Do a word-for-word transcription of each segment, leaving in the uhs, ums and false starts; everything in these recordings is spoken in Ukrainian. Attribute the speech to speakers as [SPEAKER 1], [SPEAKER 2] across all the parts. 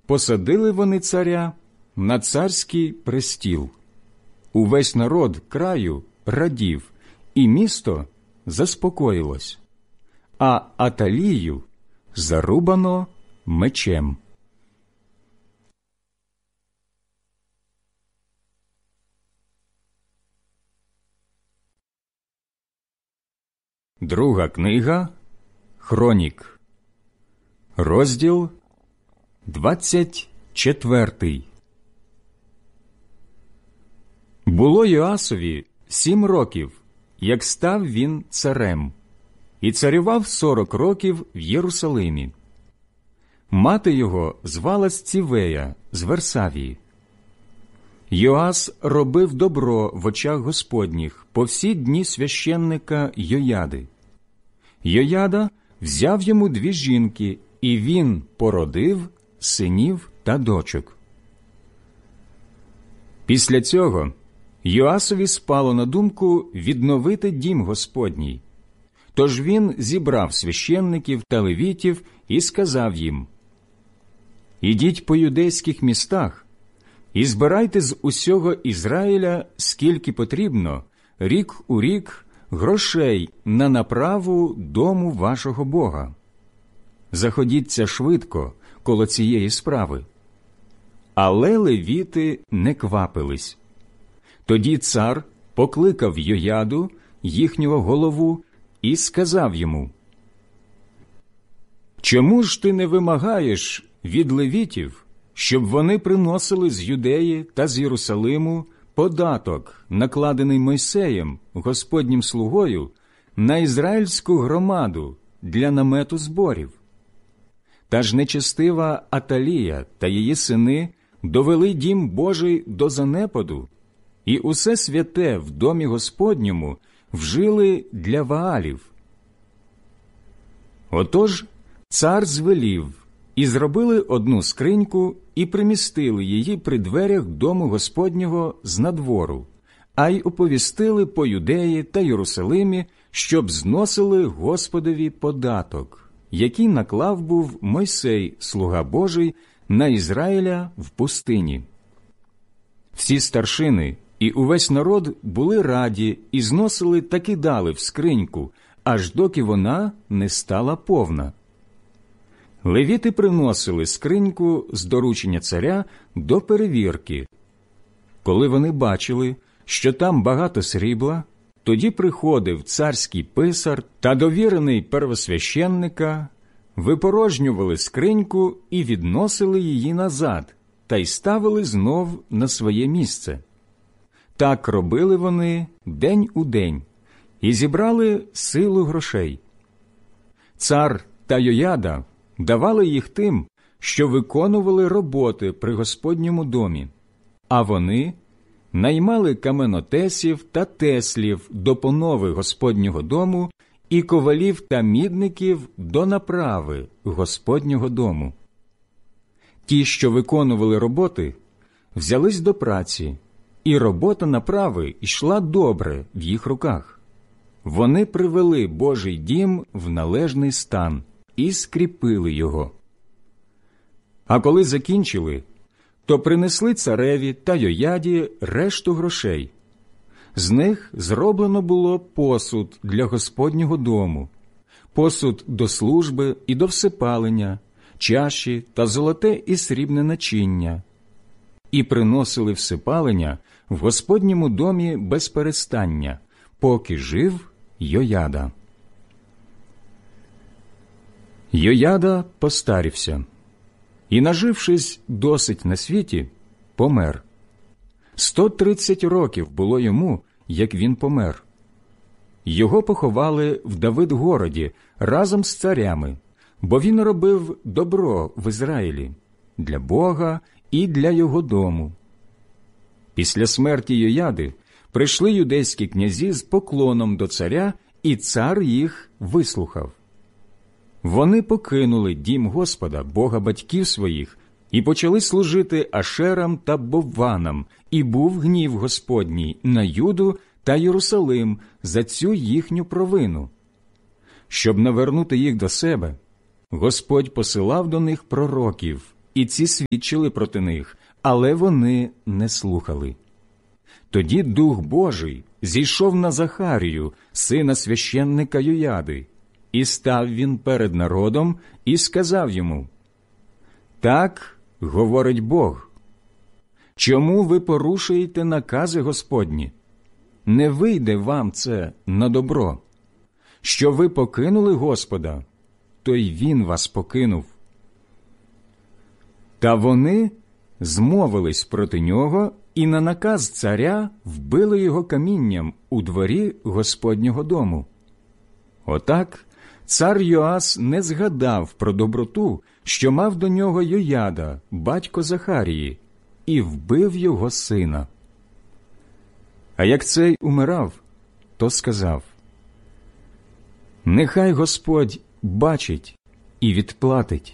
[SPEAKER 1] посадили вони царя на царський престіл. Увесь народ краю радів, і місто заспокоїлось, а Аталію зарубано мечем. Друга книга Хронік, розділ двадцять четвертий. Було Йоасові сім років, як став він царем, і царював сорок років в Єрусалимі. Мати його звалась Цівея з Версавії. Йоас робив добро в очах Господніх по всі дні священника Йояди. Йояда взяв йому дві жінки, і він породив синів та дочок. Після цього Йоасові спало на думку відновити дім Господній. Тож він зібрав священників та левітів і сказав їм: «Ідіть по юдейських містах і збирайте з усього Ізраїля, скільки потрібно, рік у рік, грошей на направу дому вашого Бога. Заходіться швидко коло цієї справи». Але левіти не квапились. Тоді цар покликав Йояду, їхнього голову, і сказав йому: «Чому ж ти не вимагаєш від левітів, щоб вони приносили з Юдеї та з Єрусалиму податок, накладений Мойсеєм, Господнім слугою, на ізраїльську громаду для намету зборів?» Та ж нечестива Аталія та її сини довели дім Божий до занепаду, і усе святе в домі Господньому вжили для Ваалів. Отож цар звелів, і зробили одну скриньку, і примістили її при дверях дому Господнього з надвору, а й оповістили по Юдеї та Єрусалимі, щоб зносили Господові податок, який наклав був Мойсей, слуга Божий, на Ізраїля в пустині. Всі старшини і увесь народ були раді і зносили та кидали в скриньку, аж доки вона не стала повна. Левіти приносили скриньку з доручення царя до перевірки. Коли вони бачили, що там багато срібла, тоді приходив царський писар та довірений первосвященника, випорожнювали скриньку і відносили її назад, та й ставили знов на своє місце. Так робили вони день у день і зібрали силу грошей. Цар та Йояда давали їх тим, що виконували роботи при Господньому домі, а вони наймали каменотесів та теслів до понови Господнього дому і ковалів та мідників до направи Господнього дому. Ті, що виконували роботи, взялись до праці, і робота направи йшла добре в їх руках. Вони привели Божий дім в належний стан і скріпили його. А коли закінчили, то принесли цареві та Йояді решту грошей. З них зроблено було посуд для Господнього дому, посуд до служби і до всипалення, чаші та золоте і срібне начиння. І приносили всипалення в Господньому домі без перестання, поки жив Йояда. Йояда постарівся і, нажившись досить на світі, помер. Сто тридцять років було йому, як він помер. Його поховали в Давидгороді разом з царями, бо він робив добро в Ізраїлі для Бога і для його дому. Після смерті Йояди прийшли юдейські князі з поклоном до царя, і цар їх вислухав. Вони покинули дім Господа, Бога батьків своїх, і почали служити Ашерам та Бовванам, і був гнів Господній на Юду та Єрусалим за цю їхню провину. Щоб навернути їх до себе, Господь посилав до них пророків, і ці свідчили проти них, але вони не слухали. Тоді Дух Божий зійшов на Захарію, сина священника Йояди, і став він перед народом і сказав йому: «Так говорить Бог, чому ви порушуєте накази Господні? Не вийде вам це на добро. Що ви покинули Господа, то й Він вас покинув». Та вони змовились проти нього і на наказ царя вбили його камінням у дворі Господнього дому. Отак цар Йоас не згадав про доброту, що мав до нього Йояда, батько Захарії, і вбив його сина. А як цей умирав, то сказав: «Нехай Господь бачить і відплатить».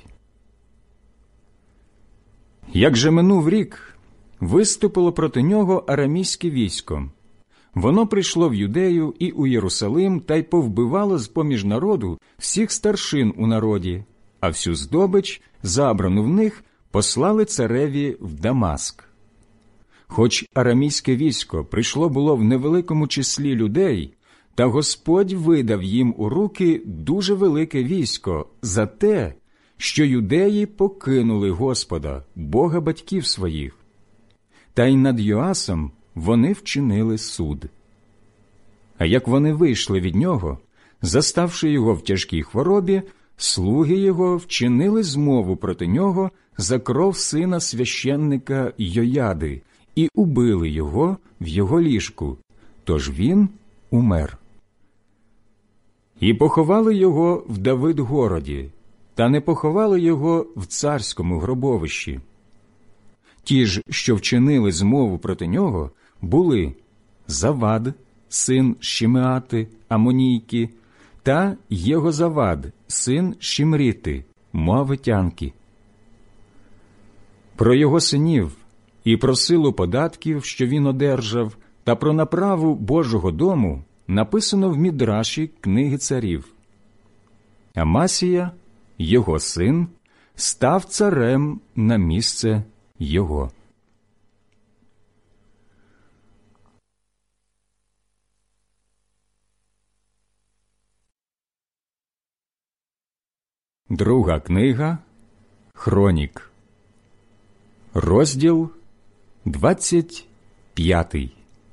[SPEAKER 1] Як же минув рік, виступило проти нього арамійське військо. Воно прийшло в Юдею і у Єрусалим та й повбивало з-поміж народу всіх старшин у народі, а всю здобич, забрану в них, послали цареві в Дамаск. Хоч арамійське військо прийшло було в невеликому числі людей, та Господь видав їм у руки дуже велике військо за те, що юдеї покинули Господа, Бога батьків своїх. Та й над Йоасом вони вчинили суд. А як вони вийшли від нього, заставши його в тяжкій хворобі, слуги його вчинили змову проти нього за кров сина священника Йояди і убили його в його ліжку, тож він умер. І поховали його в Давидгороді, та не поховали його в царському гробовищі. Ті ж, що вчинили змову проти нього, були Завад, син Шимеати, Амонійки, та Єгозавад, син Шимріти, Моавитянки. Про його синів і про силу податків, що він одержав, та про направу Божого дому написано в Мідраші книги царів. Амасія, його син, став царем на місце його. Друга книга Хронік, розділ двадцять п'ятий.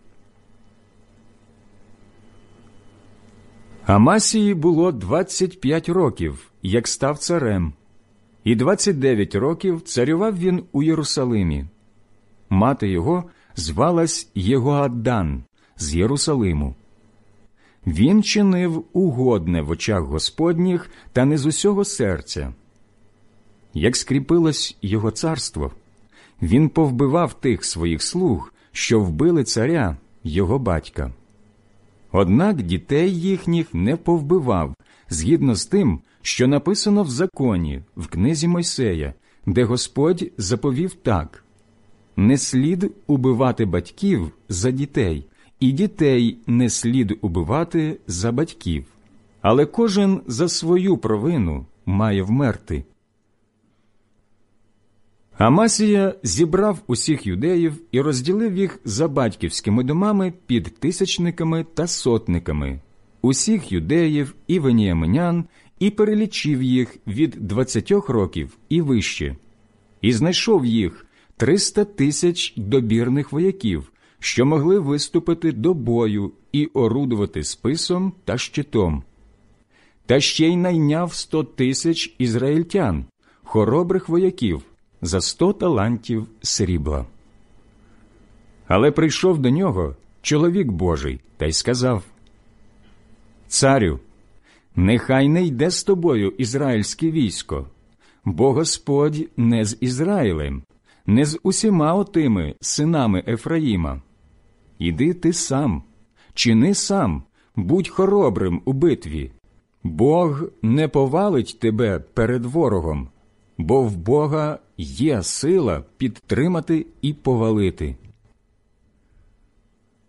[SPEAKER 1] Амасії було двадцять п'ять років, як став царем, і двадцять дев'ять років царював він у Єрусалимі. Мати його звалась Єгоаддан з Єрусалиму. Він чинив угодне в очах Господніх та не з усього серця. Як скріпилось його царство, він повбивав тих своїх слуг, що вбили царя, його батька. Однак дітей їхніх не повбивав, згідно з тим, що написано в законі, в книзі Мойсея, де Господь заповів так: «Не слід убивати батьків за дітей, і дітей не слід убивати за батьків, але кожен за свою провину має вмерти». Амасія зібрав усіх юдеїв і розділив їх за батьківськими домами під тисячниками та сотниками, усіх юдеїв і веніаминян, і перелічив їх від двадцятьох років і вище, і знайшов їх триста тисяч добірних вояків, що могли виступити до бою і орудувати списом та щитом. Та ще й найняв сто тисяч ізраїльтян, хоробрих вояків, за сто талантів срібла. Але прийшов до нього чоловік Божий та й сказав: «Царю, нехай не йде з тобою ізраїльське військо, бо Господь не з Ізраїлем, не з усіма отими синами Ефраїма. Іди ти сам, чини сам, будь хоробрим у битві. Бог не повалить тебе перед ворогом, бо в Бога є сила підтримати і повалити».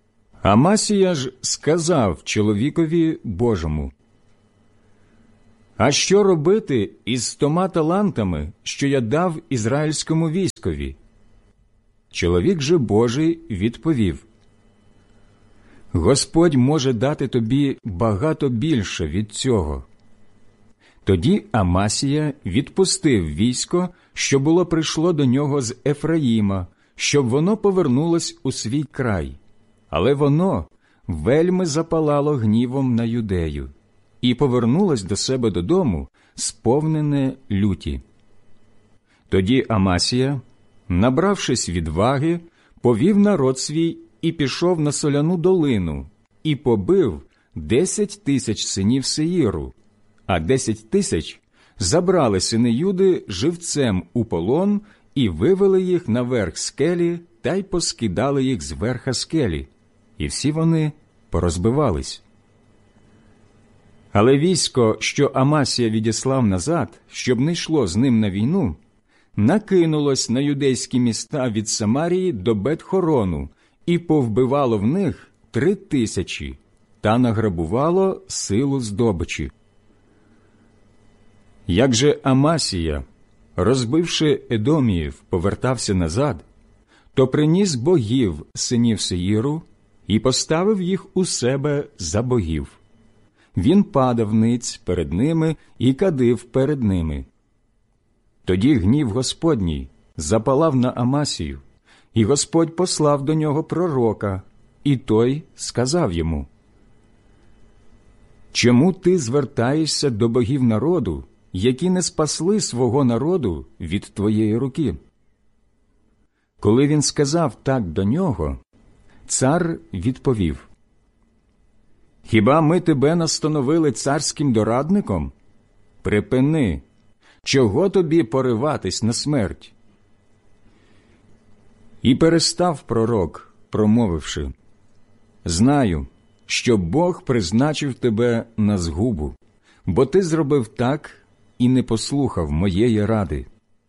[SPEAKER 1] Амасія ж сказав чоловікові Божому: «А що робити із стома талантами, що я дав ізраїльському військові?» Чоловік же Божий відповів: «Господь може дати тобі багато більше від цього». Тоді Амасія відпустив військо, що було прийшло до нього з Ефраїма, щоб воно повернулось у свій край. Але воно вельми запалало гнівом на Юдею і повернулось до себе додому, сповнене люті. Тоді Амасія, набравшись відваги, повів народ свій і пішов на соляну долину, і побив десять тисяч синів Сеїру, а десять тисяч забрали сини Юди живцем у полон і вивели їх на верх скелі та й поскидали їх з верха скелі, і всі вони порозбивались. Але військо, що Амасія відіслав назад, щоб не йшло з ним на війну, накинулось на юдейські міста від Самарії до Бет-Хорону і повбивало в них три тисячі та награбувало силу здобичі. Як же Амасія, розбивши Едоміїв, повертався назад, то приніс богів синів Сеїру і поставив їх у себе за богів. Він падав ниць перед ними і кадив перед ними. Тоді гнів Господній запалав на Амасію, і Господь послав до нього пророка, і той сказав йому: «Чому ти звертаєшся до богів народу, які не спасли свого народу від твоєї руки?» Коли він сказав так до нього, цар відповів: «Хіба ми тебе настановили царським дорадником? Припини, чого тобі пориватись на смерть?» І перестав пророк, промовивши: «Знаю, що Бог призначив тебе на згубу, бо ти зробив так і не послухав моєї ради».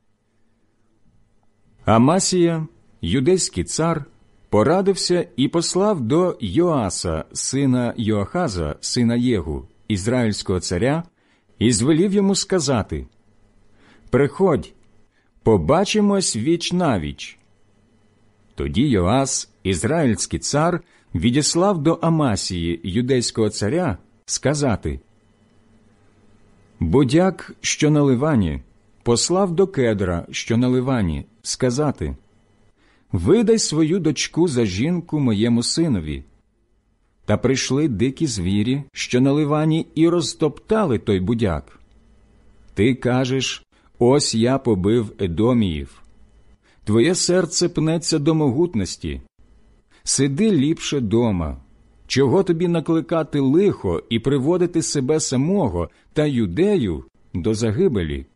[SPEAKER 1] Амасія, юдейський цар, порадився і послав до Йоаса, сина Йоахаза, сина Єгу, ізраїльського царя, і звелів йому сказати: «Приходь, побачимось віч-навіч». Тоді Йоас, ізраїльський цар, відіслав до Амасії, юдейського царя, сказати: «Будяк, що на Ливані, послав до Кедра, що на Ливані, сказати: видай свою дочку за жінку моєму синові. Та прийшли дикі звірі, що на Ливані, і розтоптали той будяк. Ти кажеш: ось я побив Едоміїв. Твоє серце пнеться до могутності. Сиди ліпше дома. Чого тобі накликати лихо і приводити себе самого та Юдею до загибелі?»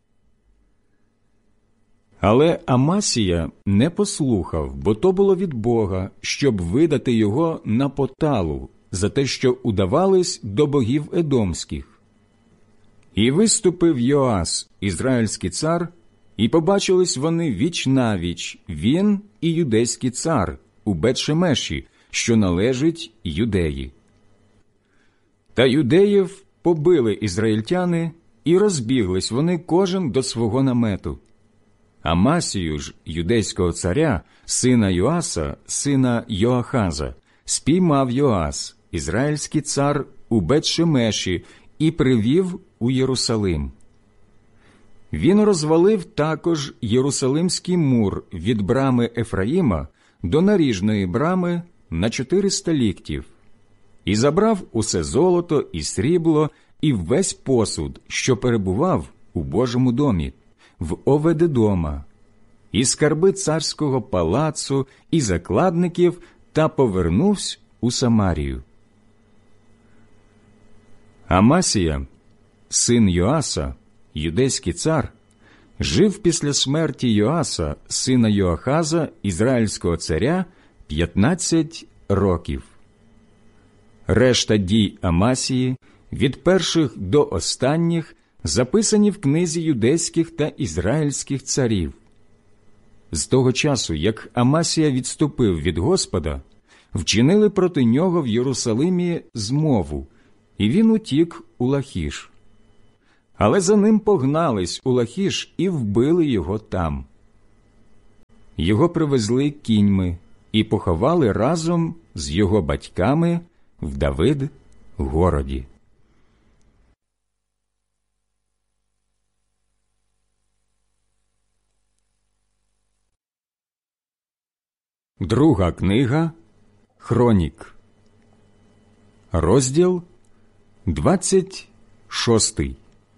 [SPEAKER 1] Але Амасія не послухав, бо то було від Бога, щоб видати його на поталу за те, що удавались до богів едомських. І виступив Йоас, ізраїльський цар, і побачились вони віч-навіч, він і юдейський цар, у Бет-Шемеші, що належить Юдеї. Та юдеїв побили ізраїльтяни, і розбіглись вони кожен до свого намету. Амасію ж, юдейського царя, сина Йоаса, сина Йоахаза, спіймав Йоас, ізраїльський цар, у Бет-Шемеші і привів у Єрусалим. Він розвалив також Єрусалимський мур від брами Ефраїма до наріжної брами на чотириста ліктів і забрав усе золото і срібло і весь посуд, що перебував у Божому домі, в Оведедома, і скарби царського палацу, і закладників, та повернувся у Самарію. Амасія, син Йоаса, юдейський цар, жив після смерті Йоаса, сина Йоахаза, ізраїльського царя, п'ятнадцять років. Решта дій Амасії, від перших до останніх, записані в книзі юдейських та ізраїльських царів. З того часу, як Амасія відступив від Господа, вчинили проти нього в Єрусалимі змову, і він утік у Лахіш. Але за ним погнались у Лахіш і вбили його там. Його привезли кіньми і поховали разом з його батьками в Давид-городі. Друга книга Хронік, розділ двадцять шостий.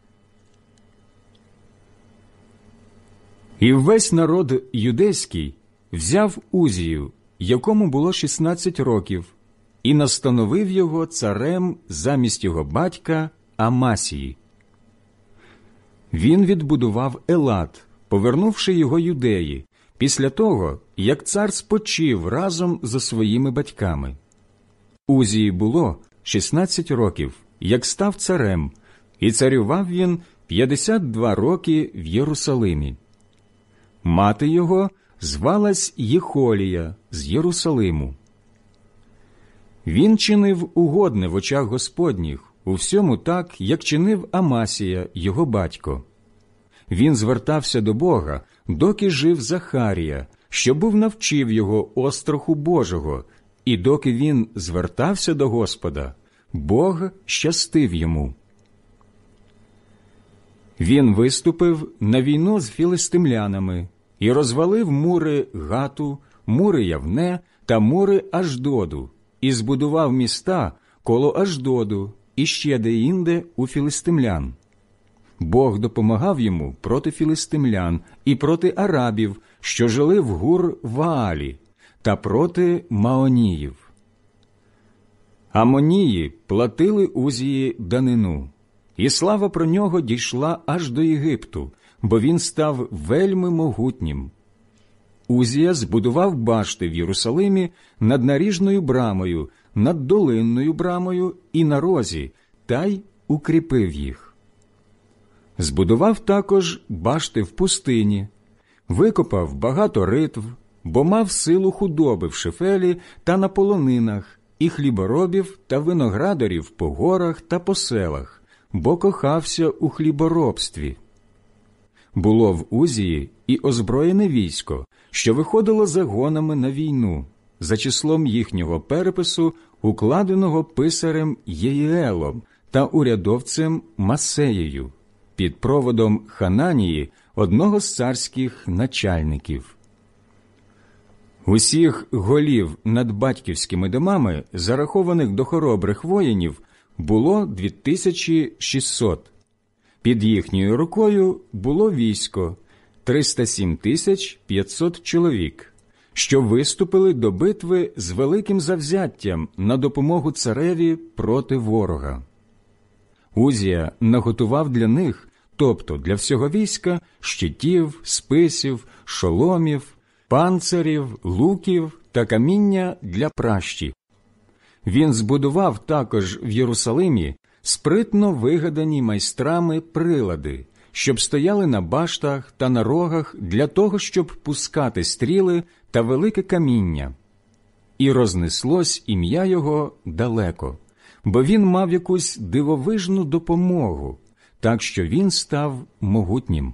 [SPEAKER 1] І весь народ юдейський взяв Узію, якому було шістнадцять років, і настановив його царем замість його батька Амасії. Він відбудував Елат, повернувши його юдеї, після того, як цар спочив разом зі своїми батьками. Узії було шістнадцять років, як став царем, і царював він п'ятдесят два роки в Єрусалимі. Мати його звалась Єхолія з Єрусалиму. Він чинив угодне в очах Господніх, у всьому так, як чинив Амасія, його батько. Він звертався до Бога, доки жив Захарія, що був навчив його остраху Божого, і доки він звертався до Господа, Бог щастив йому. Він виступив на війну з філистимлянами і розвалив мури Гату, мури Явне та мури Аждоду, і збудував міста коло Аждоду і ще деінде у філистимлян. Бог допомагав йому проти філистимлян і проти арабів, що жили в Гур-Ваалі, та проти Маоніїв. Амонії платили Узії данину, і слава про нього дійшла аж до Єгипту, бо він став вельми могутнім. Узія збудував башти в Єрусалимі над наріжною брамою, над долинною брамою і на розі, та й укріпив їх. Збудував також башти в пустині, викопав багато ритв, бо мав силу худоби в Шефелі та на полонинах, і хліборобів та виноградарів по горах та по селах, бо кохався у хліборобстві. Було в Узії і озброєне військо, що виходило загонами на війну, за числом їхнього перепису, укладеного писарем Єїелом та урядовцем Масеєю, під проводом Хананії, одного з царських начальників. Усіх голів над батьківськими домами, зарахованих до хоробрих воїнів, було дві тисячі шістсот. Під їхньою рукою було військо – триста сім тисяч п'ятсот чоловік, що виступили до битви з великим завзяттям на допомогу цареві проти ворога. Узія наготував для них, тобто для всього війська, щитів, списів, шоломів, панцирів, луків та каміння для пращі. Він збудував також в Єрусалимі спритно вигадані майстрами прилади, щоб стояли на баштах та на рогах для того, щоб пускати стріли та велике каміння. І рознеслось ім'я його далеко, бо він мав якусь дивовижну допомогу, так що він став могутнім.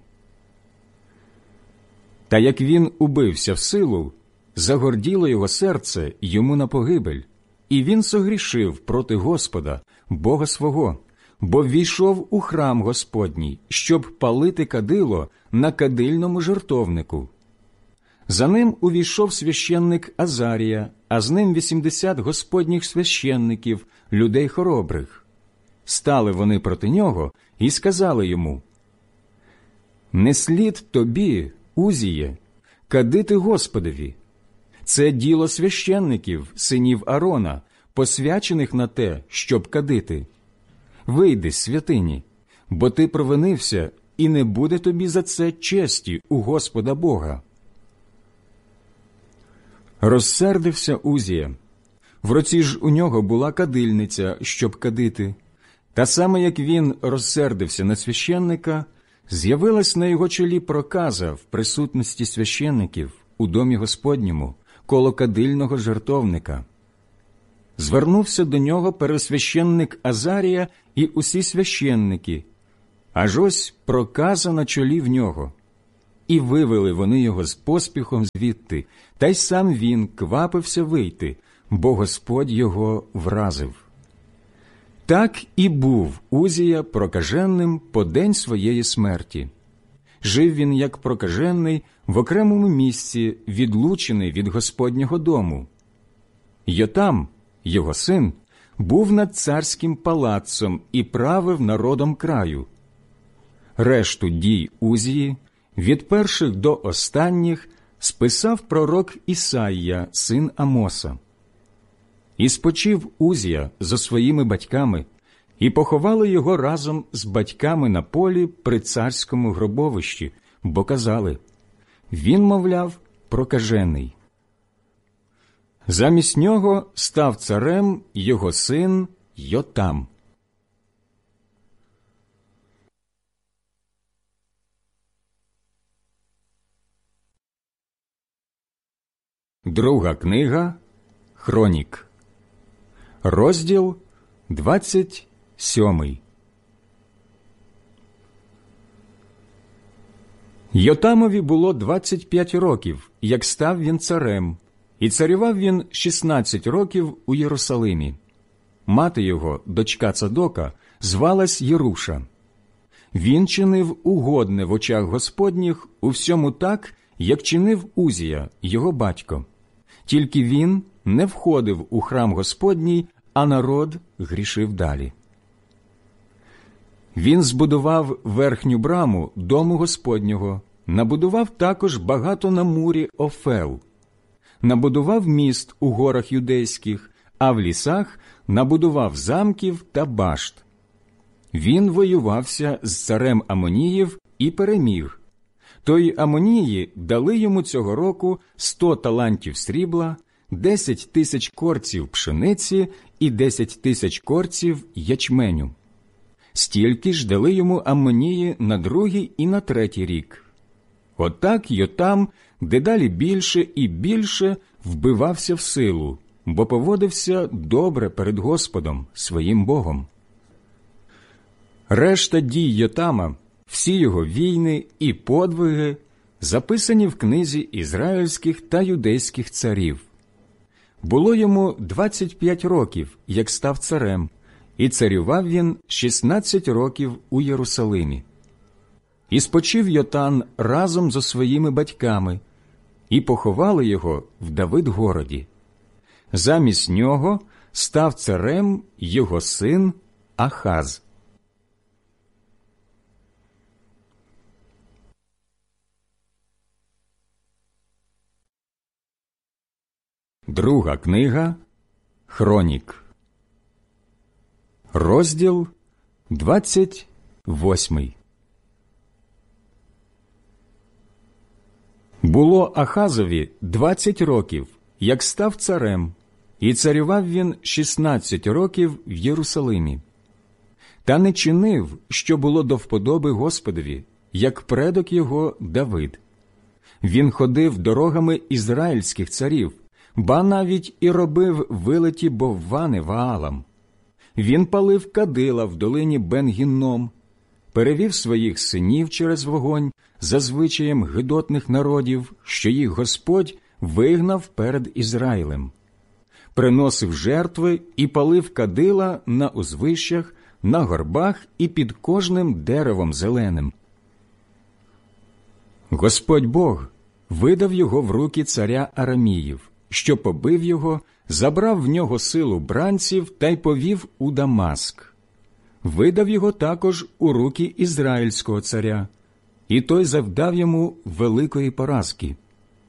[SPEAKER 1] Та як він убився в силу, загорділо його серце йому на погибель, і він согрішив проти Господа, Бога свого, бо ввійшов у храм Господній, щоб палити кадило на кадильному жертовнику. За ним увійшов священник Азарія, а з ним вісімдесят господніх священників, людей хоробрих. Стали вони проти нього і сказали йому: «Не слід тобі, Узіє, кадити Господові. Це діло священників, синів Арона, посвячених на те, щоб кадити. Вийди з святині, бо ти провинився, і не буде тобі за це честі у Господа Бога». Розсердився Узія. В руці ж у нього була кадильниця, щоб кадити. Та саме як він розсердився на священника, з'явилась на його чолі проказа в присутності священників у домі Господньому, коло кадильного жертовника. Звернувся до нього пересвященник Азарія і усі священники, аж ось проказа на чолі в нього. І вивели вони його з поспіхом звідти, та й сам він квапився вийти, бо Господь його вразив. Так і був Узія прокаженним по день своєї смерті. Жив він як прокажений в окремому місці, відлучений від Господнього дому. Йотам, його син, був над царським палацом і правив народом краю. Решту дій Узії, від перших до останніх, списав пророк Ісаїя, син Амоса. І спочив Узія зо своїми батьками, і поховали його разом з батьками на полі при царському гробовищі, бо казали: він, мовляв, прокажений. Замість нього став царем його син Йотам. Друга книга Хронік, розділ двадцять сьомий. Йотамові було двадцять п'ять років, як став він царем, і царював він шістнадцять років у Єрусалимі. Мати його, дочка Цадока, звалась Єруша. Він чинив угодне в очах Господніх у всьому так, як чинив Узія, його батько. Тільки він не входив у храм Господній, а народ грішив далі. Він збудував верхню браму дому Господнього, набудував також багато на мурі Офел, набудував міст у горах юдейських, а в лісах набудував замків та башт. Він воювався з царем Амоніїв і переміг. Тої Амонії дали йому цього року сто талантів срібла, десять тисяч корців пшениці і десять тисяч корців ячменю. Стільки ж дали йому Амонії на другий і на третій рік. Отак Йотам дедалі більше і більше вбивався в силу, бо поводився добре перед Господом, своїм Богом. Решта дій Йотама, всі його війни і подвиги записані в книзі ізраїльських та юдейських царів. Було йому двадцять п'ять років, як став царем, і царював він шістнадцять років у Єрусалимі. І спочив Йотам разом зо своїми батьками, і поховали його в Давид-городі. Замість нього став царем його син Ахаз. Друга книга Хронік, розділ двадцять восьмий. Було Ахазові двадцять років, як став царем, і царював він шістнадцять років в Єрусалимі. Та не чинив, що було до вподоби Господові, як предок його Давид. Він ходив дорогами ізраїльських царів, ба навіть і робив вилиті боввани Ваалам. Він палив кадила в долині Бен-Гінном, перевів своїх синів через вогонь за звичаєм гидотних народів, що їх Господь вигнав перед Ізраїлем. Приносив жертви і палив кадила на узвищах, на горбах і під кожним деревом зеленим. Господь Бог видав його в руки царя Араміїв, що побив його, забрав в нього силу бранців та й повів у Дамаск. Видав його також у руки ізраїльського царя, і той завдав йому великої поразки.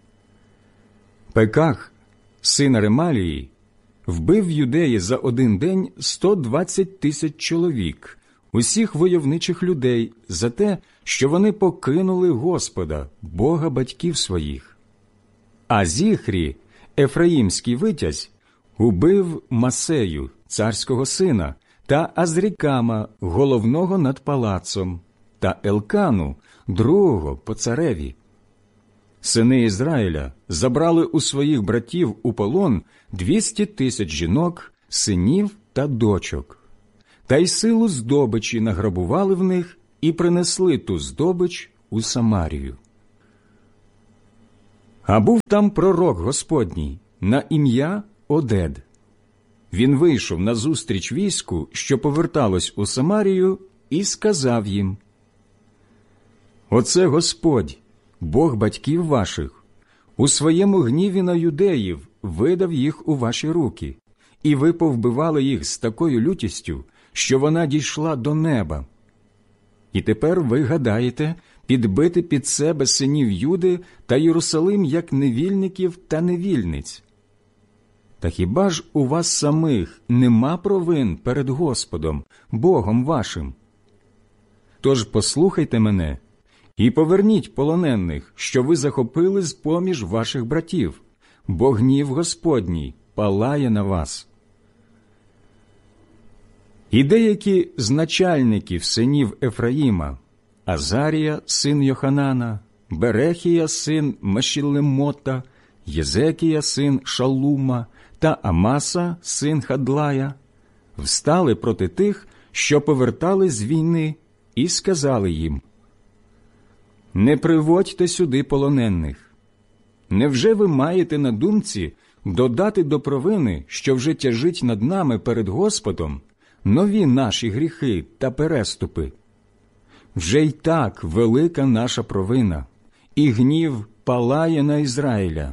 [SPEAKER 1] Пеках, син Ремалії, вбив в Юдеї за один день сто двадцять тисяч чоловік, усіх войовничих людей, за те, що вони покинули Господа, Бога батьків своїх. А Зіхрі, ефраїмський витязь, убив Масею, царського сина, та Азрікама, головного над палацом, та Елкану, другого по цареві. Сини Ізраїля забрали у своїх братів у полон двісті тисяч жінок, синів та дочок. Та й силу здобичі награбували в них і принесли ту здобич у Самарію. А був там пророк Господній на ім'я Одед. Він вийшов назустріч війську, що поверталось у Самарію, і сказав їм: «Оце Господь, Бог батьків ваших, у своєму гніві на юдеїв видав їх у ваші руки, і ви повбивали їх з такою лютістю, що вона дійшла до неба. І тепер ви гадаєте підбити під себе синів Юди та Єрусалим як невільників та невільниць. Та хіба ж у вас самих нема провин перед Господом, Богом вашим? Тож послухайте мене і поверніть полонених, що ви захопили з-поміж ваших братів, бо гнів Господній палає на вас». І деякі з начальників синів Ефраїма, Азарія, син Йоханана, Берехія, син Мешілемота, Єзекія, син Шалума та Амаса, син Хадлая, встали проти тих, що повертали з війни, і сказали їм: «Не приводьте сюди полонених. Невже ви маєте на думці додати до провини, що вже тяжить над нами перед Господом, нові наші гріхи та переступи? Вже й так велика наша провина, і гнів палає на Ізраїля».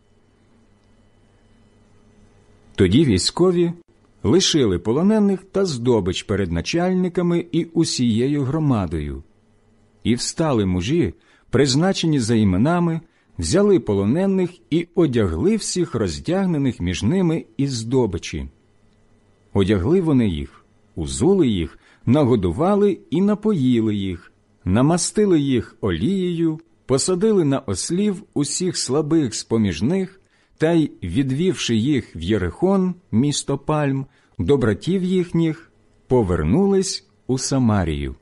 [SPEAKER 1] Тоді військові лишили полонених та здобич перед начальниками і усією громадою. І встали мужі, призначені за іменами, взяли полонених і одягли всіх роздягнених між ними із здобичі. Одягли вони їх, узули їх, нагодували і напоїли їх, намастили їх олією, посадили на ослів усіх слабих з-поміж них, та й, відвівши їх в Єрихон, місто Пальм, до братів їхніх, повернулись у Самарію.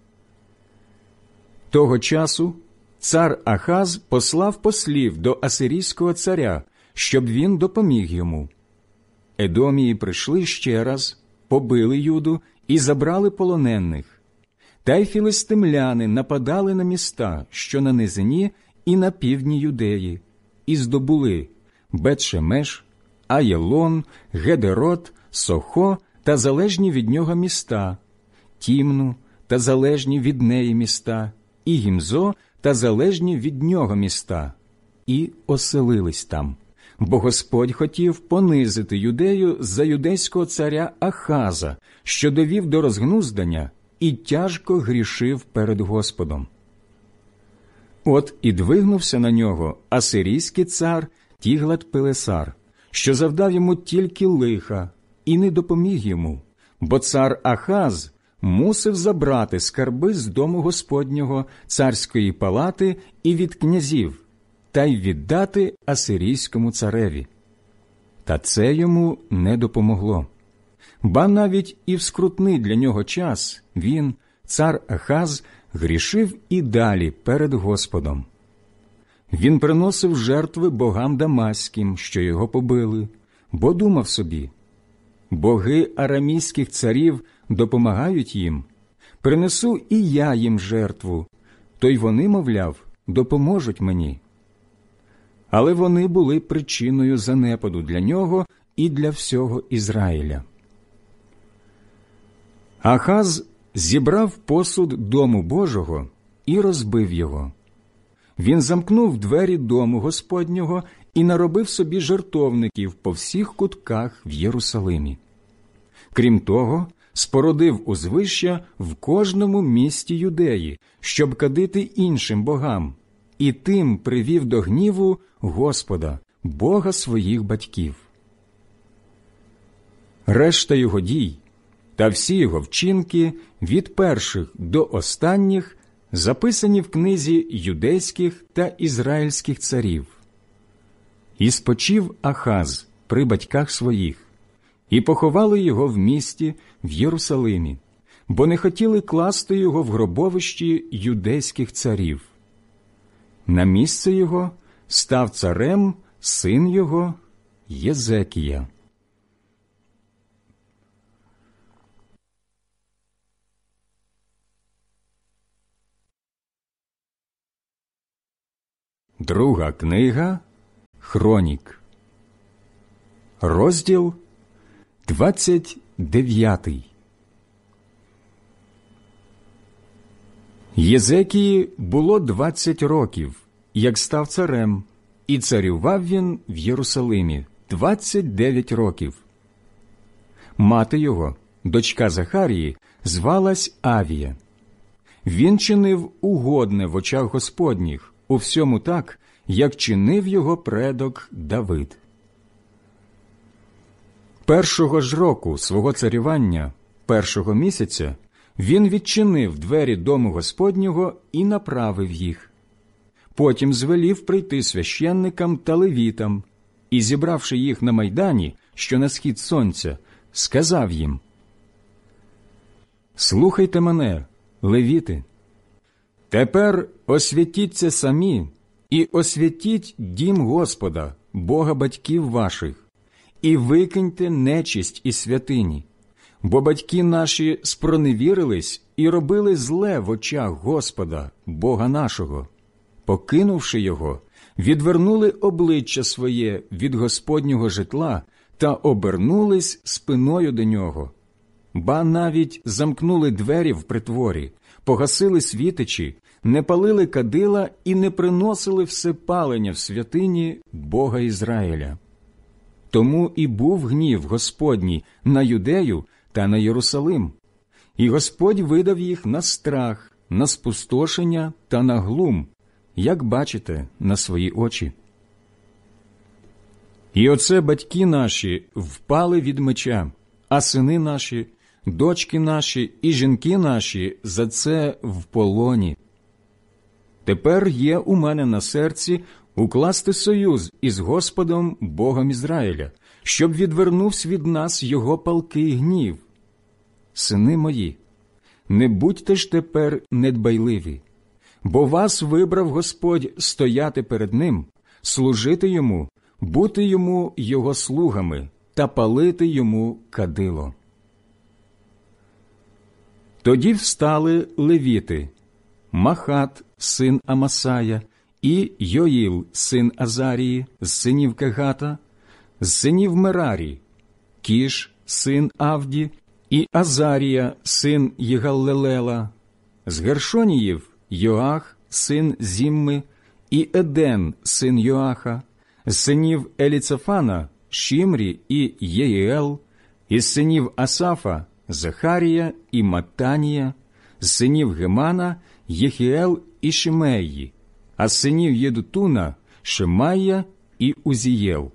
[SPEAKER 1] Того часу цар Ахаз послав послів до асирійського царя, щоб він допоміг йому. Едомії прийшли ще раз, побили Юду і забрали полонених. Та й філистимляни нападали на міста, що на низині і на півдні Юдеї, і здобули Бет-Шемеш, Аєлон, Гедерот, Сохо та залежні від нього міста, Тімну та залежні від неї міста, і Гімзо та залежні від нього міста, і оселились там. Бо Господь хотів понизити Юдею за юдейського царя Ахаза, що довів до розгнуздання і тяжко грішив перед Господом. От і двигнувся на нього асирійський цар Тіглат-Пилесар, що завдав йому тільки лиха, і не допоміг йому, бо цар Ахаз мусив забрати скарби з дому Господнього, царської палати і від князів, та й віддати асирійському цареві. Та це йому не допомогло. Ба навіть і в скрутний для нього час він, цар Ахаз, грішив і далі перед Господом. Він приносив жертви богам дамаським, що його побили, бо думав собі: боги арамійських царів допомагають їм, принесу і я їм жертву, то й вони, мовляв, допоможуть мені. Але вони були причиною занепаду для нього і для всього Ізраїля. Ахаз зібрав посуд дому Божого і розбив його. Він замкнув двері дому Господнього і наробив собі жертовників по всіх кутках в Єрусалимі. Крім того, спорудив узвища в кожному місті Юдеї, щоб кадити іншим богам, і тим привів до гніву Господа, Бога своїх батьків. Решта його дій та всі його вчинки від перших до останніх записані в книзі юдейських та ізраїльських царів. І спочив Ахаз при батьках своїх, і поховали його в місті в Єрусалимі, бо не хотіли класти його в гробовищі юдейських царів. На місце його став царем син його Єзекія. Друга книга Хронік, розділ двадцять дев'ятий. Єзекії було двадцять років, як став царем, і царював він в Єрусалимі двадцять дев'ять років. Мати його, дочка Захарії, звалась Авія. Він чинив угодне в очах Господніх, у всьому так, як чинив його предок Давид. Першого ж року свого царювання, першого місяця, він відчинив двері дому Господнього і направив їх. Потім звелів прийти священникам та левітам, і, зібравши їх на майдані, що на схід сонця, сказав їм: «Слухайте мене, левіти! Тепер освятіться самі і освятіть дім Господа, Бога батьків ваших, і викиньте нечисть із святині, бо батьки наші спроневірились і робили зле в очах Господа, Бога нашого. Покинувши його, відвернули обличчя своє від Господнього житла та обернулись спиною до нього. Ба навіть замкнули двері в притворі, погасили світичі, не палили кадила і не приносили всепалення в святині Бога Ізраїля. Тому і був гнів Господній на Юдею та на Єрусалим, і Господь видав їх на страх, на спустошення та на глум, як бачите на свої очі. І оце батьки наші впали від меча, а сини наші, дочки наші і жінки наші за це в полоні. Тепер є у мене на серці укласти союз із Господом Богом Ізраїля, щоб відвернувся від нас його палкий гнів. Сини мої, не будьте ж тепер недбайливі, бо вас вибрав Господь стояти перед Ним, служити Йому, бути Йому Його слугами та палити Йому кадило». Тоді встали левіти: Махат, син Амасая, і Йоїл, син Азарії, з синів Кегата, з синів Мерарі, Кіш, син Авді, і Азарія, син Єгаллелела, з Гершоніїв Йоах, син Зімми, і Еден, син Йоаха, з синів Еліцефана Шімрі і Єїел, із синів Асафа Захарія і Маттанія, з синів Гемана Єхіел і Шимеї, а з синів Єдутуна Шемая і Узієл.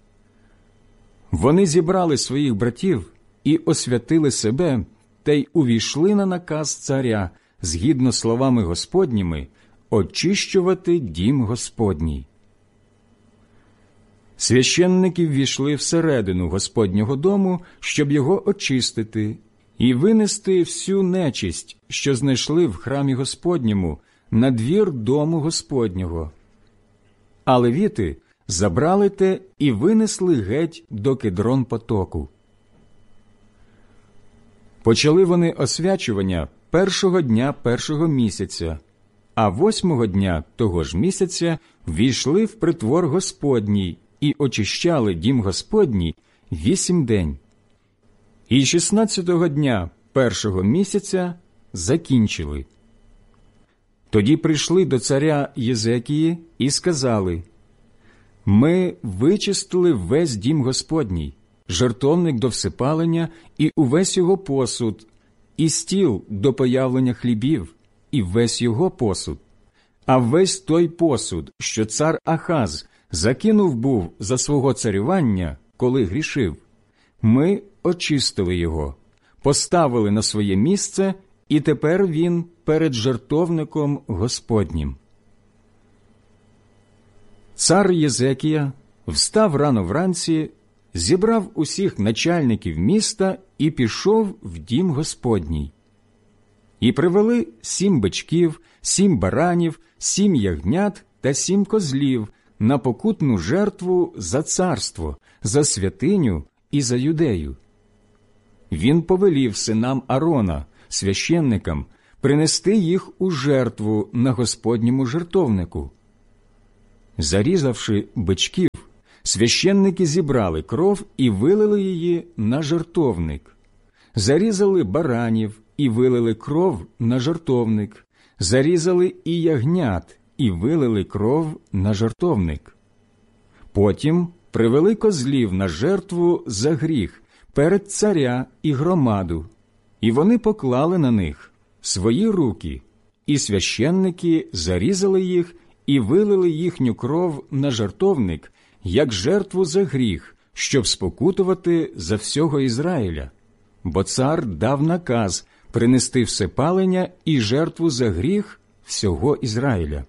[SPEAKER 1] Вони зібрали своїх братів і освятили себе, та й увійшли на наказ царя, згідно словами Господніми, очищувати дім Господній. Священники ввійшли всередину Господнього дому, щоб його очистити і винести всю нечисть, що знайшли в храмі Господньому, на двір дому Господнього. А левіти забрали те і винесли геть до Кедрон потоку. Почали вони освячування першого дня першого місяця, а восьмого дня того ж місяця ввійшли в притвор Господній і очищали дім Господній вісім день. І шістнадцятого дня першого місяця закінчили. Тоді прийшли до царя Єзекії і сказали: «Ми вичистили весь дім Господній, жертовник до всепалення і увесь його посуд, і стіл до появлення хлібів, і весь його посуд. А весь той посуд, що цар Ахаз закинув був за свого царювання, коли грішив, ми очистили його, поставили на своє місце, і тепер він перед жертовником Господнім». Цар Єзекія встав рано вранці, зібрав усіх начальників міста і пішов в дім Господній. І привели сім бичків, сім баранів, сім ягнят та сім козлів на покутну жертву за царство, за святиню і за Юдею. Він повелів синам Арона, священникам, принести їх у жертву на Господньому жертовнику. Зарізавши бичків, священники зібрали кров і вилили її на жертовник. Зарізали баранів і вилили кров на жертовник. Зарізали і ягнят і вилили кров на жертовник. Потім привели козлів на жертву за гріх перед царя і громаду, і вони поклали на них свої руки, і священники зарізали їх і вилили їхню кров на жертовник, як жертву за гріх, щоб спокутувати за всього Ізраїля. Бо цар дав наказ принести всепалення і жертву за гріх всього Ізраїля.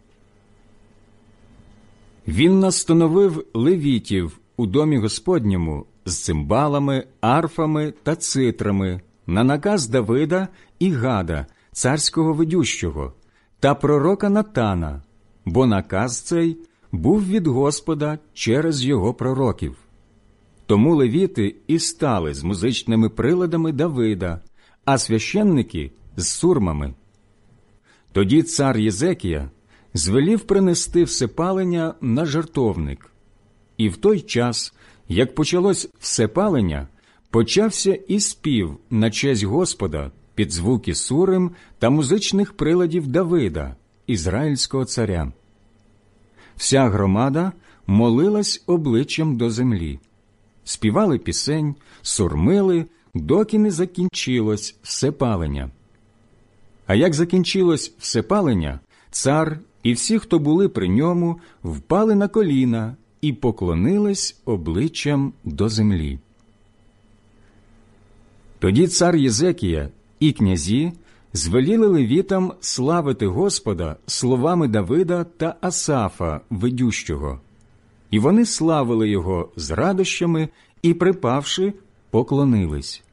[SPEAKER 1] Він настановив левітів у домі Господньому з цимбалами, арфами та цитрами на наказ Давида і Гада, царського ведющого, та пророка Натана, бо наказ цей був від Господа через його пророків. Тому левіти і стали з музичними приладами Давида, а священники – з сурмами. Тоді цар Єзекія звелів принести всепалення на жертовник. І в той час, як почалось всепалення, почався і спів на честь Господа під звуки сурим та музичних приладів Давида, ізраїльського царя. Вся громада молилась обличчям до землі. Співали пісень, сурмили, доки не закінчилось всепалення. А як закінчилось всепалення, цар і всі, хто були при ньому, впали на коліна і поклонились обличчям до землі. Тоді цар Єзекія і князі звеліли левітам славити Господа словами Давида та Асафа, ведющого. І вони славили його з радощами і, припавши, поклонились.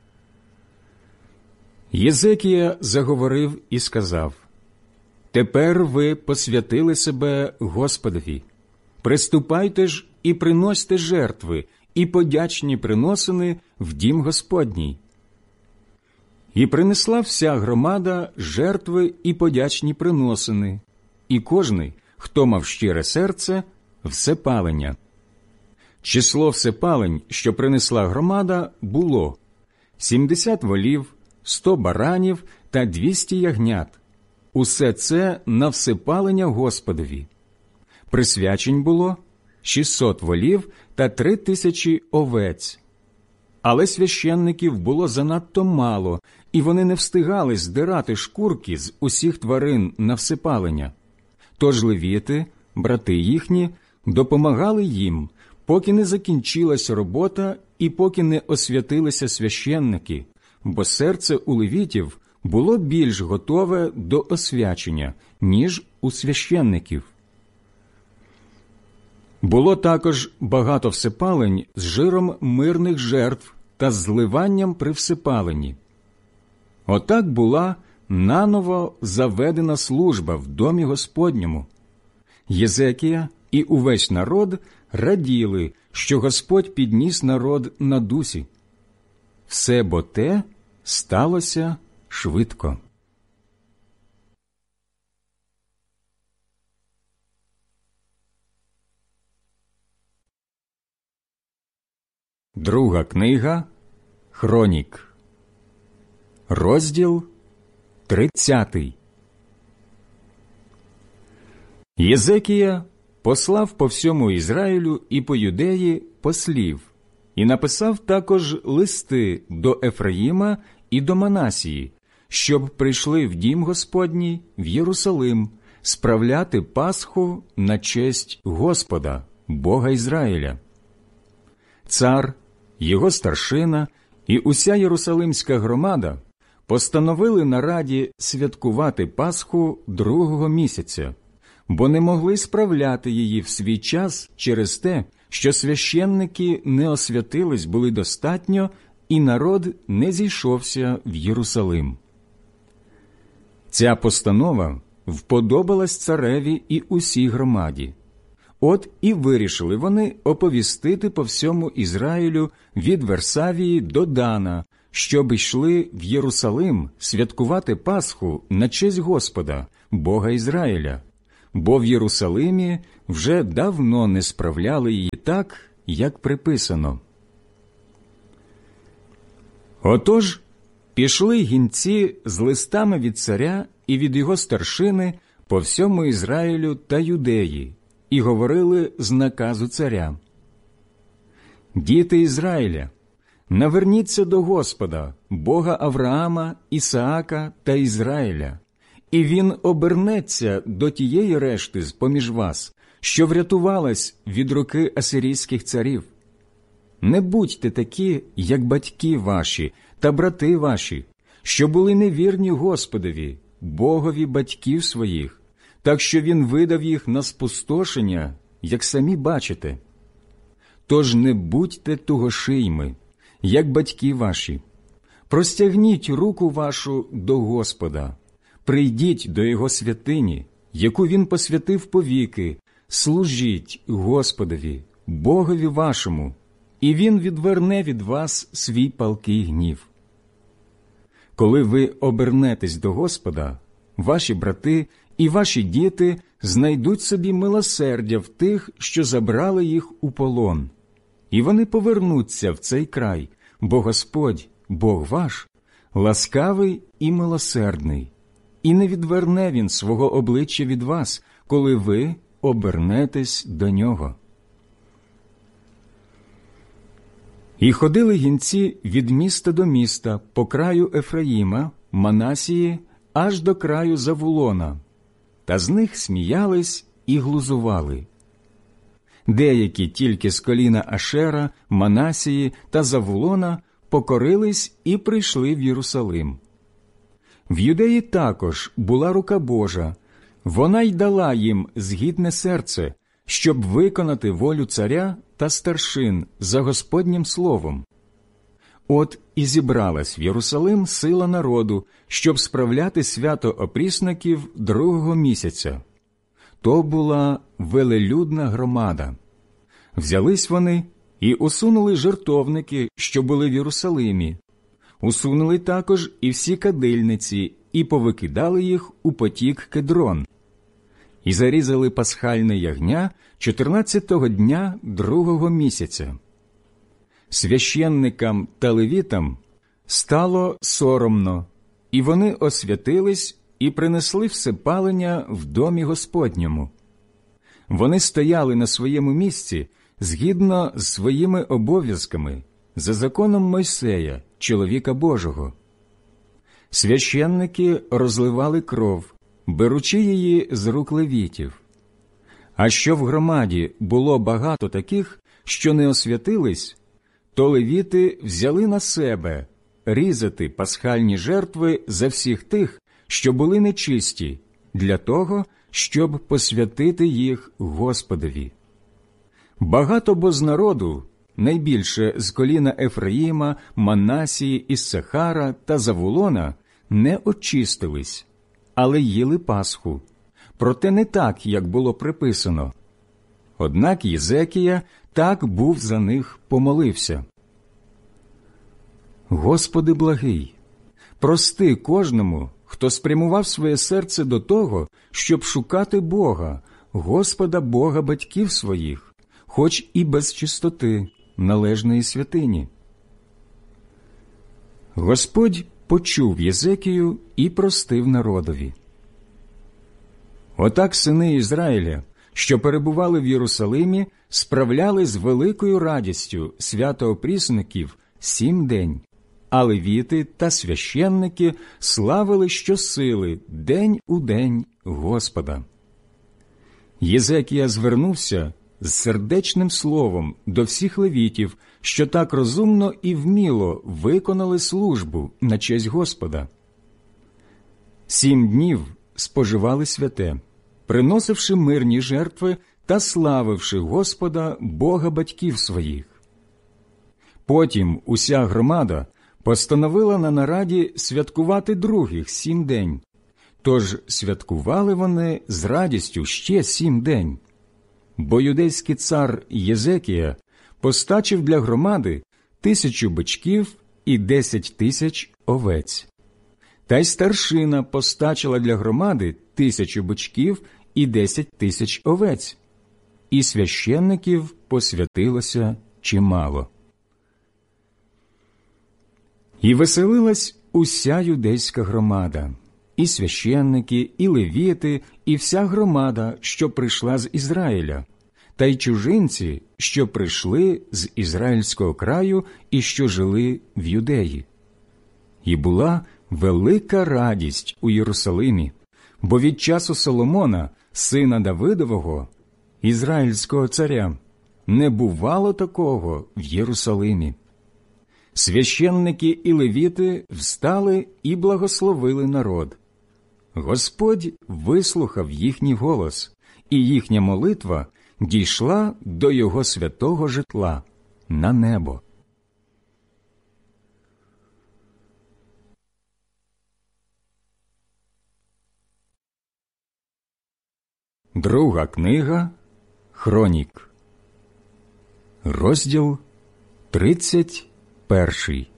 [SPEAKER 1] Єзекія заговорив і сказав: «Тепер ви посвятили себе Господові. Приступайте ж і приносьте жертви, і подячні приносини в дім Господній». І принесла вся громада жертви і подячні приносини, і кожний, хто мав щире серце, всепалення. Число всепалень, що принесла громада, було сімдесят волів, сто баранів та двісті ягнят. Усе це на всепалення Господові. Присвячень було шістсот волів та три тисячі овець. Але священників було занадто мало, і вони не встигали здирати шкурки з усіх тварин на всепалення. Тож левіти, брати їхні, допомагали їм, поки не закінчилась робота і поки не освятилися священники, бо серце у левітів було більш готове до освячення, ніж у священників. Було також багато всепалень з жиром мирних жертв та зливанням при всепаленні. Отак була наново заведена служба в домі Господньому. Єзекія і увесь народ раділи, що Господь підніс народ на дусі. Все бо те сталося швидко. Друга книга Хронік, розділ тридцятий. Єзекія послав по всьому Ізраїлю і по Юдеї послів, і написав також листи до Ефраїма і до Манасії, щоб прийшли в дім Господній в Єрусалим справляти Пасху на честь Господа, Бога Ізраїля. Цар, його старшина і уся єрусалимська громада постановили на раді святкувати Пасху другого місяця, бо не могли справляти її в свій час через те, що священники не освятились були достатньо, і народ не зійшовся в Єрусалим. Ця постанова вподобалась цареві і усій громаді. От і вирішили вони оповістити по всьому Ізраїлю від Версавії до Дана, щоб йшли в Єрусалим святкувати Пасху на честь Господа, Бога Ізраїля, бо в Єрусалимі вже давно не справляли її так, як приписано. Отож, пішли гінці з листами від царя і від його старшини по всьому Ізраїлю та Юдеї, і говорили з наказу царя: «Діти Ізраїля, наверніться до Господа, Бога Авраама, Ісаака та Ізраїля, і Він обернеться до тієї решти з-поміж вас, що врятувалась від руки асирійських царів. Не будьте такі, як батьки ваші та брати ваші, що були невірні Господові, Богові батьків своїх, так що Він видав їх на спустошення, як самі бачите. Тож не будьте тугошийми, як батьки ваші. Простягніть руку вашу до Господа, прийдіть до Його святині, яку Він посвятив повіки, служіть Господові, Богові вашому, і Він відверне від вас свій палкий гнів. Коли ви обернетесь до Господа, ваші брати і ваші діти знайдуть собі милосердя в тих, що забрали їх у полон, і вони повернуться в цей край, бо Господь, Бог ваш, ласкавий і милосердний, і не відверне Він свого обличчя від вас, коли ви обернетесь до Нього». І ходили гінці від міста до міста по краю Ефраїма, Манасії, аж до краю Завулона, та з них сміялись і глузували. Деякі тільки з коліна Ашера, Манасії та Завулона покорились і прийшли в Єрусалим. В Юдеї також була рука Божа, вона й дала їм згідне серце, щоб виконати волю царя та старшин за Господнім словом. От і зібралась в Єрусалим сила народу, щоб справляти свято опрісників другого місяця. То була велелюдна громада. Взялись вони і усунули жертовники, що були в Єрусалимі. Усунули також і всі кадильниці, і повикидали їх у потік Кедрон. І зарізали пасхальне ягня чотирнадцятого дня другого місяця. Священникам та левітам стало соромно, і вони освятились і принесли всепалення в домі Господньому. Вони стояли на своєму місці згідно з своїми обов'язками, за законом Мойсея, чоловіка Божого. Священники розливали кров, беручи її з рук левітів. А що в громаді було багато таких, що не освятились, то левіти взяли на себе різати пасхальні жертви за всіх тих, що були нечисті, для того, щоб посвятити їх Господові. Багато бо з народу, найбільше з коліна Ефраїма, Манасії, Іссахара та Завулона, не очистились, але їли Пасху, проте не так, як було приписано. Однак Єзекія так був за них помолився. Господи благий, прости кожному, хто спрямував своє серце до того, щоб шукати Бога, Господа Бога батьків своїх, хоч і без чистоти, належної святині. Господь почув Єзекію і простив народові. Отак сини Ізраїля, що перебували в Єрусалимі, справляли з великою радістю свято опрісників сім день, а левіти та священники славили щосили день у день Господа. Єзекія звернувся з сердечним словом до всіх левітів, що так розумно і вміло виконали службу на честь Господа. Сім днів споживали святе, приносивши мирні жертви та славивши Господа, Бога батьків своїх. Потім уся громада постановила на нараді святкувати других сім день, тож святкували вони з радістю ще сім день. Бо юдейський цар Єзекія постачив для громади тисячу бичків і десять тисяч овець. Та й старшина постачила для громади тисячу бичків і десять тисяч овець, і священників посвятилося чимало. І веселилась уся юдейська громада, і священники, і левіти, і вся громада, що прийшла з Ізраїля, та й чужинці, що прийшли з Ізраїльського краю і що жили в Юдеї. І була велика радість у Єрусалимі, бо від часу Соломона, сина Давидового, ізраїльського царя, не бувало такого в Єрусалимі. Священники і левіти встали і благословили народ. Господь вислухав їхній голос, і їхня молитва дійшла до його святого житла на небо. Друга книга Хронік, розділ тридцять перший.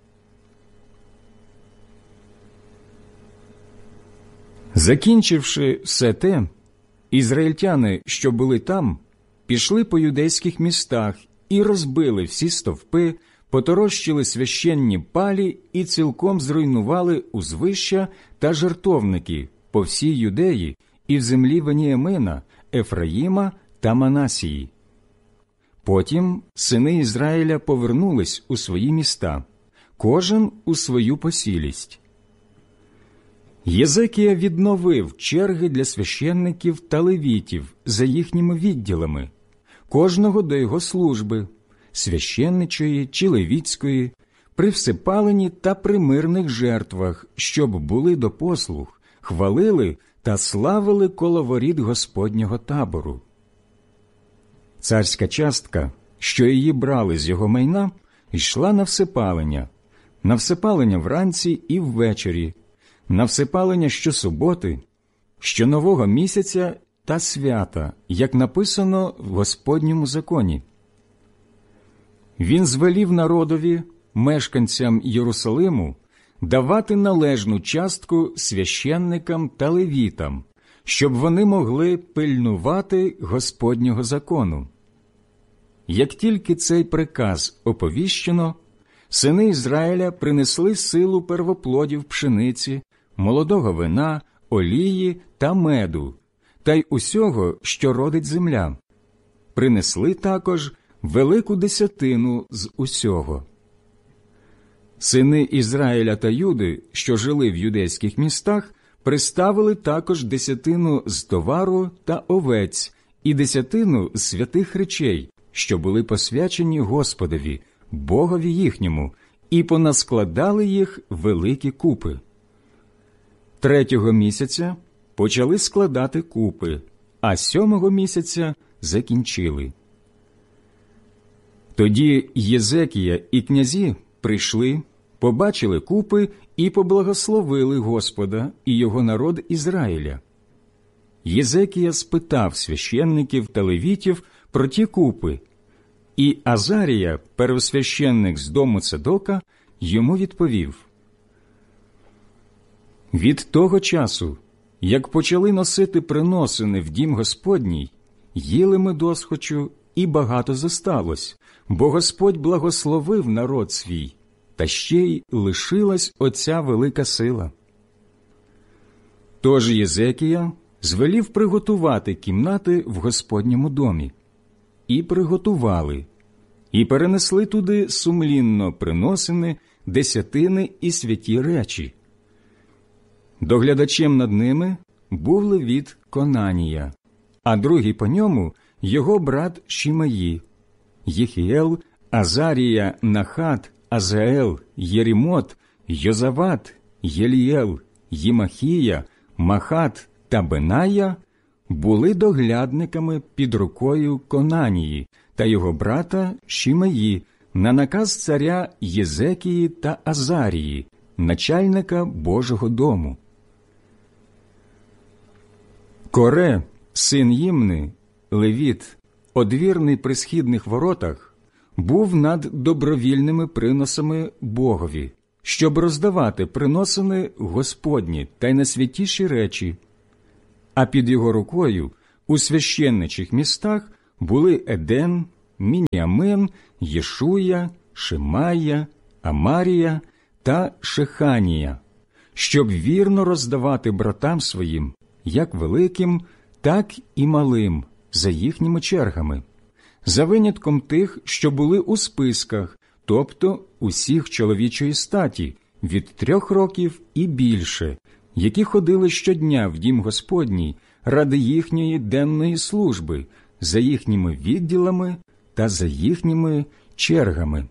[SPEAKER 1] Закінчивши все те, ізраїльтяни, що були там, пішли по юдейських містах і розбили всі стовпи, поторощили священні палі і цілком зруйнували узвища та жертовники по всій Юдеї і в землі Веніамина, Ефраїма та Манасії. Потім сини Ізраїля повернулись у свої міста, кожен у свою посілість. Єзекія відновив черги для священників та левітів за їхніми відділами, кожного до його служби, священничої чи левітської, при всепаленні та при мирних жертвах, щоб були до послуг, хвалили та славили коло воріт Господнього табору. Царська частка, що її брали з його майна, йшла на всепалення, на всепалення вранці і ввечері, на всепалення щосуботи, щонового місяця та свята, як написано в Господньому законі. Він звелів народові, мешканцям Єрусалиму, давати належну частку священникам та левітам, щоб вони могли пильнувати Господнього закону. Як тільки цей приказ оповіщено, сини Ізраїля принесли силу первоплодів пшениці, молодого вина, олії та меду, та й усього, що родить земля. Принесли також велику десятину з усього. Сини Ізраїля та Юди, що жили в юдейських містах, приставили також десятину з товару та овець і десятину з святих речей, що були посвячені Господові, Богові їхньому, і понаскладали їх великі купи. Третього місяця почали складати купи, а сьомого місяця закінчили. Тоді Єзекія і князі прийшли, побачили купи і поблагословили Господа і його народ Ізраїля. Єзекія спитав священників та левітів про ті купи, і Азарія, первосвященник з дому Цедока, йому відповів: «Від того часу, як почали носити приносини в дім Господній, їли ми досхочу, і багато зосталось, бо Господь благословив народ свій, та ще й лишилась оця велика сила». Тож Єзекія звелів приготувати кімнати в Господньому домі. І приготували, і перенесли туди сумлінно приносини, десятини і святі речі. Доглядачем над ними був левіт Конанія, а другий по ньому його брат Шімеї, Єхіел, Азарія, Нахат, Азаел, Єрімот, Йозават, Єлієл, Їмахія, Махат та Беная були доглядниками під рукою Конанії та його брата Шімеї на наказ царя Єзекії та Азарії, начальника Божого дому. Коре, син Їмни, левіт, одвірний при східних воротах, був над добровільними приносами Богові, щоб роздавати приносини Господні та й найсвятіші речі. а під його рукою у священничих містах були Еден, Мініамин, Єшуя, Шимая, Амарія та Шеханія, щоб вірно роздавати братам своїм, як великим, так і малим, за їхніми чергами, за винятком тих, що були у списках, тобто усіх чоловічої статі, від трьох років і більше, які ходили щодня в дім Господній ради їхньої денної служби, за їхніми відділами та за їхніми чергами.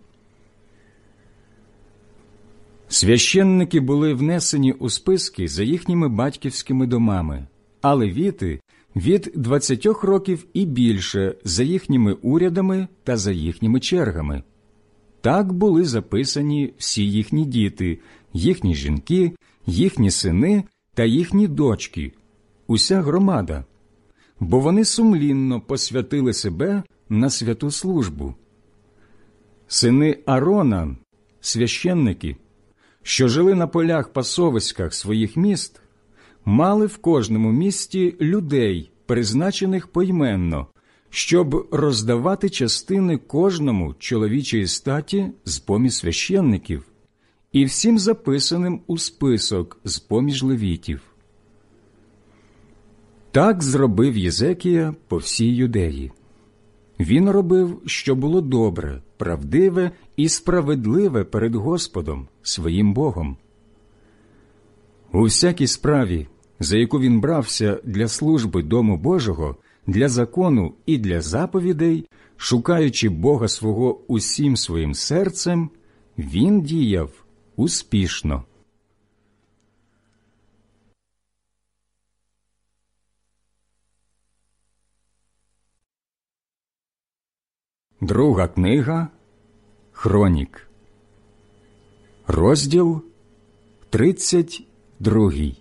[SPEAKER 1] Священники були внесені у списки за їхніми батьківськими домами, а левіти – від двадцятьох років і більше за їхніми урядами та за їхніми чергами. Так були записані всі їхні діти, їхні жінки, їхні сини та їхні дочки, уся громада, бо вони сумлінно посвятили себе на святу службу. Сини Аарона, священники, що жили на полях-пасовиськах своїх міст, мали в кожному місті людей, призначених поіменно, щоб роздавати частини кожному чоловічої статі з-поміж священників і всім записаним у список з-поміж левітів. Так зробив Єзекія по всій Юдеї. Він робив, що було добре, правдиве і справедливе перед Господом, своїм Богом. У всякій справі, за яку він брався для служби Дому Божого, для закону і для заповідей, шукаючи Бога свого усім своїм серцем, він діяв успішно. Друга книга Хронік, розділ тридцять другий.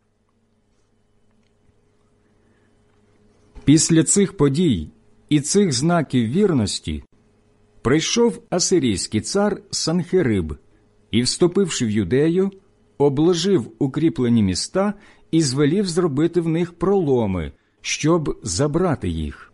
[SPEAKER 1] Після цих подій і цих знаків вірності прийшов асирійський цар Санхериб і, вступивши в Юдею, обложив укріплені міста і звелів зробити в них проломи, щоб забрати їх.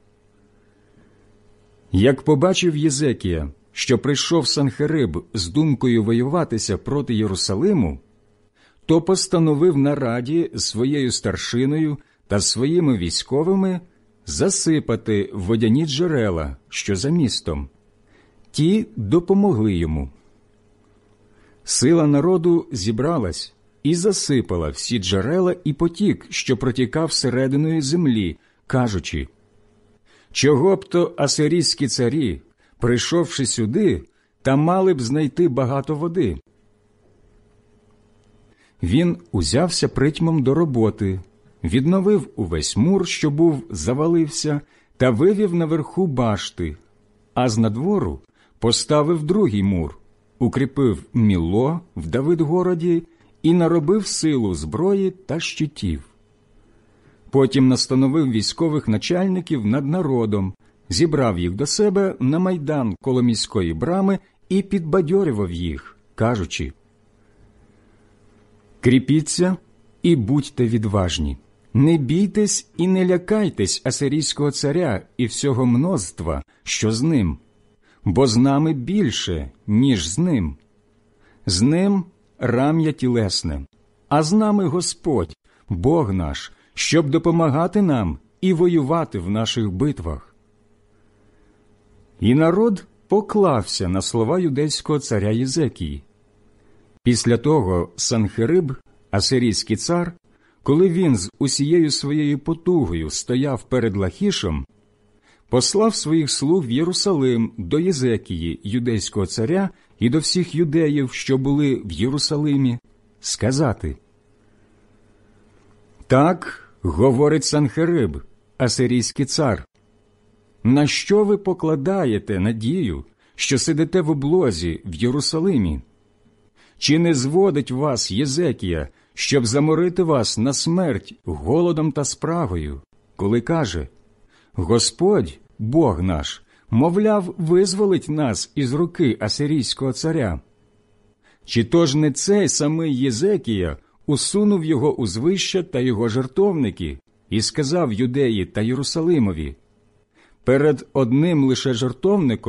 [SPEAKER 1] Як побачив Єзекія, що прийшов Санхериб з думкою воюватися проти Єрусалиму, то постановив на раді своєю старшиною та своїми військовими засипати водяні джерела, що за містом. Ті допомогли йому. Сила народу зібралась і засипала всі джерела і потік, що протікав серединою землі, кажучи: «Чого б то асирійські царі, прийшовши сюди, та мали б знайти багато води?» Він узявся притьмом до роботи, відновив увесь мур, що був завалився, та вивів наверху башти, а знадвору поставив другий мур, укріпив Мілло в Давидгороді і наробив силу зброї та щитів. Потім настановив військових начальників над народом, зібрав їх до себе на майдан коло міської брами і підбадьорював їх, кажучи: «Кріпіться і будьте відважні, не бійтесь і не лякайтесь асирійського царя і всього множства, що з ним, бо з нами більше, ніж з ним. З ним рам'я тілесне, а з нами Господь, Бог наш, щоб допомагати нам і воювати в наших битвах». І народ поклався на слова юдейського царя Єзекії. Після того Санхериб, асирійський цар, коли він з усією своєю потугою стояв перед Лахішем, послав своїх слуг в Єрусалим до Єзекії, юдейського царя, і до всіх юдеїв, що були в Єрусалимі, сказати: «Так говорить Санхериб, асирійський цар, на що ви покладаєте надію, що сидите в облозі в Єрусалимі? Чи не зводить вас Єзекія, щоб заморити вас на смерть голодом та спрагою, коли каже: Господь, Бог наш, мовляв, визволить нас із руки асирійського царя? Чи то ж не цей самий Єзекія усунув його узвища та його жертовники, і сказав Юдеї та Єрусалимові: перед одним лише жертовником